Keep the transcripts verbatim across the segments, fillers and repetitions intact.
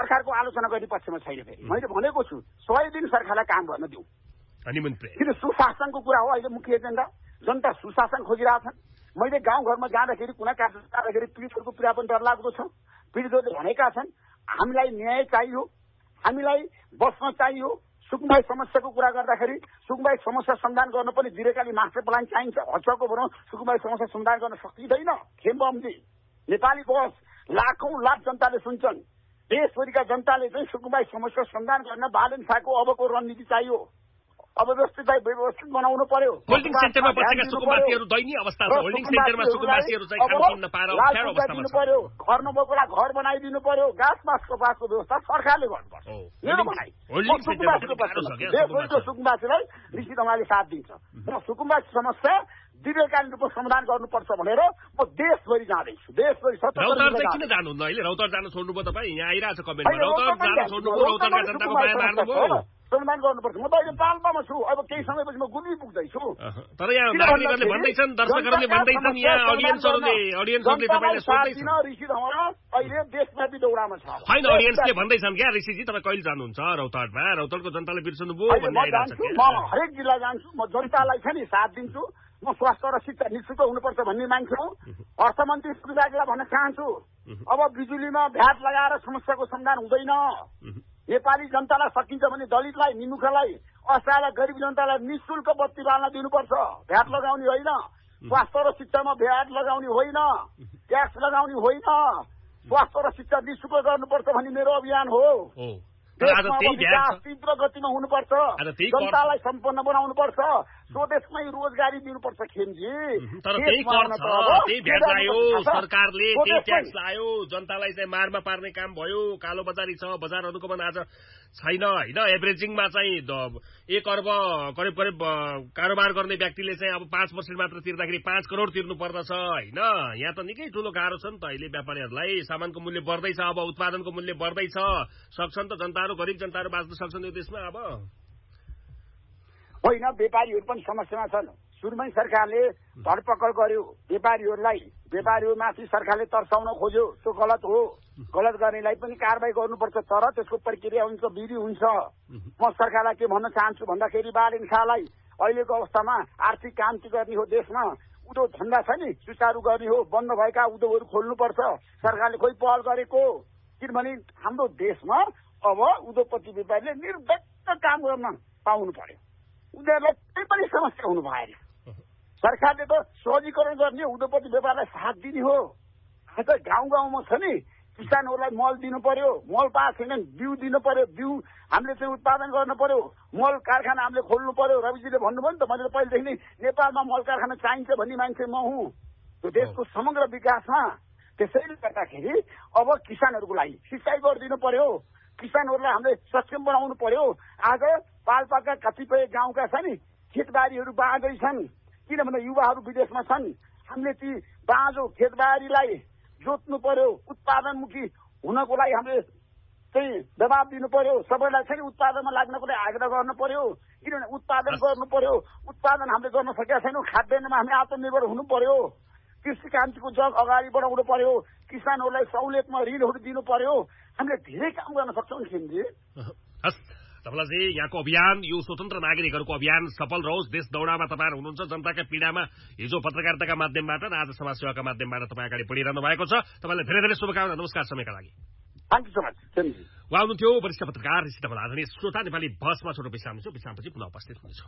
सरकारको आलोचना गर्ने पक्षमा छैन। फेरि मैले भनेको छु सय दिन सरकारलाई काम गर्न दिउँ। किन सुशासनको कुरा हो अहिले मुख्य एजेन्डा। जनता सुशासन खोजिरहेछन्। मैले गाउँघरमा जाँदाखेरि कुनै कार्य जाँदाखेरि पीडितहरूको पीडा पनि डरलाग्दो छ। पीडितहरूले भनेका छन् हामीलाई न्याय चाहियो, हामीलाई बस्न चाहियो। सुकुम्बाई समस्याको कुरा गर्दाखेरि सुकुम्बाई समस्या समाधान गर्न पनि दीर्घकालीन मास्टर प्लान चाहिन्छ। हचको भनौँ सुकुम्बाई समस्या समाधान गर्न सकिँदैन। खेम्बमजी नेपाली बस लाखौं लाख जनताले सुन्छन्। देशभरिका जनताले चाहिँ सुकुम्बाई समस्या समाधान गर्न बालन शाहको अबको रणनीति चाहियो। अब व्यवस्थितलाई व्यवस्थित बनाउनु पर्यो। होल्डिङ सेन्टरमा बसेका सुकुम्बासीहरू दयनीय अवस्था छ। होल्डिङ सेन्टरमा सुकुम्बासीहरू चाहिँ खान किन्न पाएर अप्ठ्यारो अवस्थामा छ। पर्यो घर नभएकोलाई घर बनाइदिनु पर्यो। घाँस बाँस कपासको व्यवस्था सरकारले गर्नुपर्छ। मेरो भनाइ देशभरिको सुकुम्बासीलाई ऋषि धमाले साथ दिन्छ। र सुकुम्बासी समस्या दीर्घकालीन रूपमा समाधान गर्नुपर्छ भनेर म देशभरि जाँदैछु। देशभरि रौतहट किन जानुहुन्न अहिले? रौतहट जान छोड्नुभयो तपाईँ? यहाँ आइरहेको छ कमेन्टमा रौतहट जान छोड्नुभयो, रौतहटका जनताको माया मार्नुभयो। समाधान गर्नुपर्छ। म त अहिले पाल्पामा छु। अब केही समयपछि म गुल्मी पुग्दैछु। तर यहाँ नागरिकहरूले भन्दैछन्, दर्शकहरूले भन्दैछन्, यहाँ अडियन्सहरूले अडियन्सहरूले तपाईँलाई सोध्दैछन् ऋषि धमाल अहिले देशव्यापी दौडामा छ। होइन अडियन्सले भन्दैछन् क्या ऋषिजी तपाईँ कहिले जानुहुन्छ रौतहटमा? रौतहटको जनताले बिर्सनुभयो भन्ने आइरहेको छ। म हरेक जिल्ला जान्छु। म जनतालाई छ नि साथ दिन्छु। म स्वास्थ्य र शिक्षा निःशुल्क हुनुपर्छ भन्ने मान्छे हो। अर्थमन्त्री सुविधालाई भन्न चाहन्छु अब बिजुलीमा भ्याट लगाएर समस्याको समाधान हुँदैन। नेपाली जनतालाई सकिन्छ भने दलितलाई, निमुखालाई, असहाय गरिब जनतालाई निःशुल्क बत्ती बाल्न दिनुपर्छ। भ्याट लगाउने होइन। स्वास्थ्य र शिक्षामा भ्याट लगाउने होइन। ट्याक्स लगाउने होइन। स्वास्थ्य र शिक्षा निःशुल्क गर्नुपर्छ भन्ने मेरो अभियान हो। तीव्र गतिमा हुनुपर्छ। जनतालाई सम्पन्न बनाउनुपर्छ। स्वदेशमै रोजगारी दिनुपर्छ। खेमजी तर त्यही कर छ, त्यही भ्याट लायो सरकारले, त्यही ट्याक्स लायो, जनतालाई चाहिँ मारमा पार्ने काम भयो। कालो बजारी छ, बजार अनुगमन आज छैन होइन। एभरेजिङमा चाहिँ एक अर्ब करिब करिब कारोबार गर्ने व्यक्तिले चाहिँ अब पाँच पर्सेन्ट मात्र तिर्दाखेरि पाँच करोड तिर्नु पर्दछ होइन। यहाँ त निकै ठुलो गाह्रो छ नि त अहिले व्यापारीहरूलाई। सामानको मूल्य बढ्दैछ, अब उत्पादनको मूल्य बढ्दैछ। सक्छन् त जनताहरू, गरिब जनताहरू बाँच्न सक्छन् यो देशमा अब होइन। व्यापारीहरू पनि समस्यामा छन्। सुरुमै सरकारले धरपकड गर्यो व्यापारीहरूलाई। व्यापारीहरूमाथि सरकारले तर्साउन खोज्यो। त्यो गलत हो। गलत गर्नेलाई पनि कारबाही गर्नुपर्छ। तर त्यसको प्रक्रिया हुन्छ, विधि हुन्छ। म सरकारलाई के भन्न चाहन्छु भन्दाखेरि बालन शाहलाई अहिलेको अवस्थामा आर्थिक क्रान्ति गर्ने हो। देशमा उद्योग धन्दा छ नि सुचारू गर्ने हो। बन्द भएका उद्योगहरू खोल्नुपर्छ। सरकारले खोइ पहल गरेको। किनभने हाम्रो देशमा अब उद्योगपति व्यापारीले निर्धक्क काम गर्न पाउनु पर्यो। उनीहरूलाई केही पनि समस्या हुनु भएन। सरकारले त सहजीकरण गर्ने उद्योगपति व्यापारलाई साथ दिने हो। आज गाउँ गाउँमा छ नि किसानहरूलाई मल दिनु पर्यो। मल पाएको छैन बिउ दिनु पर्यो। बिउ हामीले चाहिँ उत्पादन गर्नु पर्यो। मल कारखाना हामीले खोल्नु पर्यो। रविजीले भन्नुभयो नि त, मैले त पहिलेदेखि नै नेपालमा मल कारखाना चाहिन्छ भन्ने मान्छे म हुँ। त्यो देशको समग्र विकासमा त्यसैले गर्दाखेरि अब किसानहरूको लागि सिँचाइ गरिदिनु पर्यो। किसानहरूलाई हामीले सक्षम बनाउनु पर्यो। आज पाल्पाका कतिपय गाउँका छ नि खेतबारीहरू बाँझै छन्। किनभने युवाहरू विदेशमा छन्। हामीले ती बाँझो खेतबारीलाई जोत्नु पर्यो। उत्पादनमुखी हुनको लागि हामीले चाहिँ दबाब दिनु पर्यो। सबैलाई चाहिँ उत्पादनमा लाग्नको लागि आग्रह गर्नु पर्यो। किनभने उत्पादन गर्नु पर्यो। उत्पादन हामीले गर्न सकेका छैनौँ। खाद्यान्नमा हामी आत्मनिर्भर हुनु पर्यो। कृषि क्रान्तिको जग अगाडि बढाउनु पर्यो। किसानहरूलाई सहुलियतमा ऋणहरू दिनु पर्यो। हामीले धेरै काम गर्न सक्छौँ नि खेमजी। तपाईँलाई यहाँको अभियान यो स्वतन्त्र नागरिकहरूको अभियान सफल रहोस्। देश दौडामा तपाईँहरू हुनुहुन्छ। जनताका पीडामा हिजो पत्रकारिताका माध्यमबाट र आज समाज सेवाका माध्यमबाट तपाईँ अगाडि बढिरहनु भएको छ। तपाईँलाई धेरै धेरै शुभकामना। नमस्कार समयका लागि। Thank you so much. उहाँ हुनुहुन्थ्यो वरिष्ठ पत्रकार ऋषि धमाल। आदरणीय श्रोता, नेपाली बसमा छोटो विश्राम छ। विश्रामपछि पुनः उपस्थित हुनेछौँ।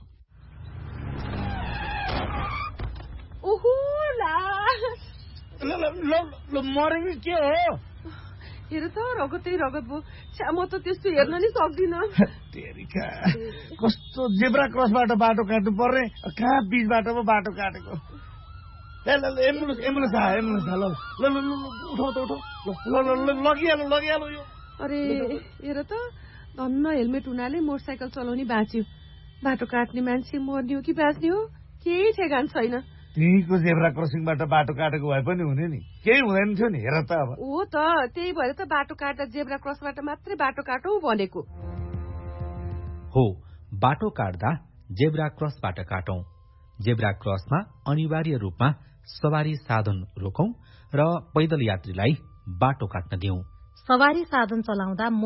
मरेको के हो? हेर त रगतै रगत भयो। म त त्यस्तो हेर्न नि सक्दिनँ। कस्तो जेब्रा क्रसबाट बाटो काट्नु पर्ने, कहाँ बिचबाट पो बाटो काटेको। एम्बुलेन्स एम्बुलेन्स आयो एम्बुलेन्स ल ल ल उठाउ त उठाउ ल ल ल लगिहाल्नु लगिहाल्नु यो। अरे हेर त धन्न हेलमेट हुनाले मोटरसाइकल चलाउने बाँच्यो। बाटो काट्ने मान्छे मर्ने हो कि बाँच्ने हो केही ठेगान छैन। त्यहीको जेब्रा क्रसिङबाट बाटो काटेको भए पनि हुने नि, केही हुँदैन थियो नि। हेर त अब हो त त्यही भएर त बाटो काट्दा जेब्रा क्रसबाट मात्रै बाटो काटौँ भनेको हो। बाटो काट्दा जेब्रा क्रसबाट काटौं। जेब्रा क्रसमा अनिवार्य रूपमा सवारी साधन रोकौं र पैदल यात्रीलाई बाटो काट्न दिउँ। सवारी साधन चलाउँदा